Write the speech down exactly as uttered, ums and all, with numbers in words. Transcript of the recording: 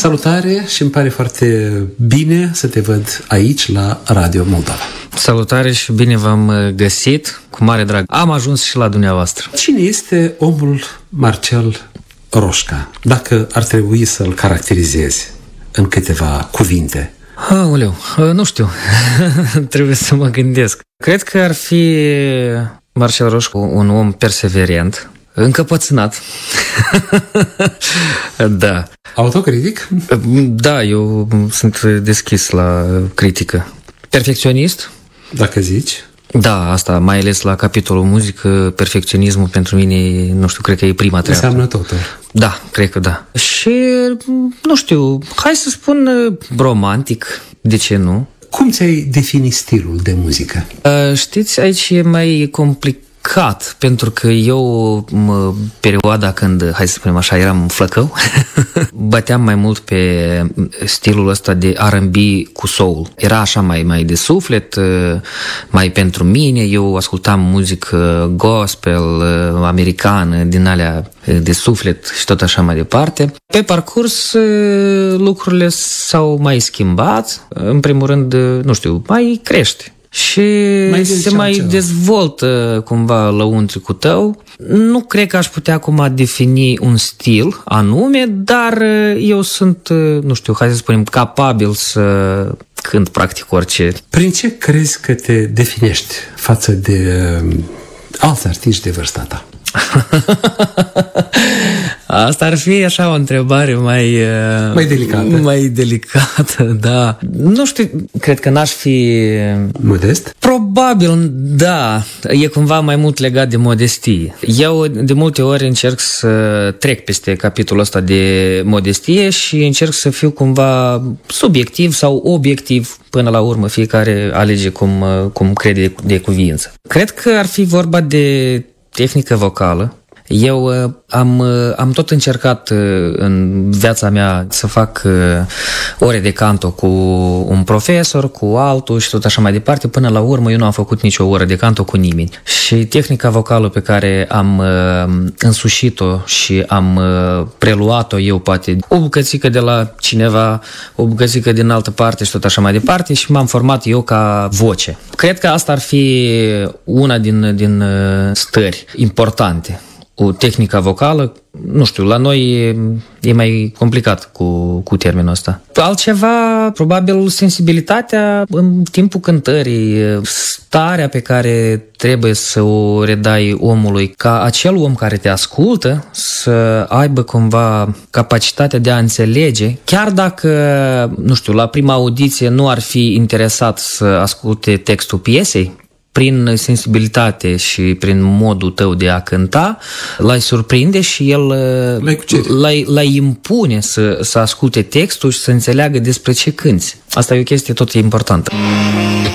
Salutare și îmi pare foarte bine să te văd aici la Radio Moldova. Salutare și bine v-am găsit, cu mare drag. Am ajuns și la dumneavoastră. Cine este omul Marcel Roșca, dacă ar trebui să-l caracterizezi în câteva cuvinte? Aoleu, nu știu, trebuie să mă gândesc. Cred că ar fi Marcel Roșca un om perseverent, încăpățânat. Da. Autocritic? Da, eu sunt deschis la critică. Perfecționist? Dacă zici. Da, asta, mai ales la capitolul muzică, perfecționismul pentru mine, nu știu, cred că e prima treabă. Înseamnă totul. Da, cred că da. Și, nu știu, hai să spun romantic, de ce nu? Cum ți-ai defini stilul de muzică? Uh, știți, aici e mai complicat, pentru că eu, mă, perioada când, hai să spunem așa, eram flăcău, băteam mai mult pe stilul ăsta de R and B cu soul. Era așa mai, mai de suflet, mai pentru mine. Eu ascultam muzică gospel, americană, din alea de suflet și tot așa mai departe. Pe parcurs lucrurile s-au mai schimbat. În primul rând, nu știu, mai crește. Și mai se mai ceva. Dezvoltă cumva lăuntricul tău. Nu cred că aș putea acum defini un stil anume, dar eu sunt, nu știu, hai să spunem, capabil să cânt practic orice. Prin ce crezi că te definești față de alți artiști de vârsta ta? Asta ar fi așa o întrebare mai... Mai delicată. Mai delicată, da. Nu știu, cred că n-aș fi... Modest? Probabil, da. E cumva mai mult legat de modestie. Eu de multe ori încerc să trec peste capitolul ăsta de modestie și încerc să fiu cumva subiectiv sau obiectiv. Până la urmă fiecare alege cum, cum crede de cuviință. Cred că ar fi vorba de tehnică vocală. Eu am, am tot încercat în viața mea să fac ore de canto cu un profesor, cu altul și tot așa mai departe. Până la urmă eu nu am făcut nicio oră de canto cu nimeni. Și tehnica vocală pe care am însușit-o și am preluat-o eu, poate o bucățică de la cineva, o bucățică din altă parte și tot așa mai departe, și m-am format eu ca voce. Cred că asta ar fi una din, din stări importante. Cu tehnica vocală, nu știu, la noi e, e mai complicat cu, cu termenul ăsta. Altceva, probabil sensibilitatea în timpul cântării, starea pe care trebuie să o redai omului, ca acel om care te ascultă să aibă cumva capacitatea de a înțelege, chiar dacă, nu știu, la prima audiție nu ar fi interesat să asculte textul piesei, prin sensibilitate și prin modul tău de a cânta, l-ai surprinde și el l-ai, l-ai impune să, să asculte textul și să înțeleagă despre ce cânti. Asta e o chestie tot importantă.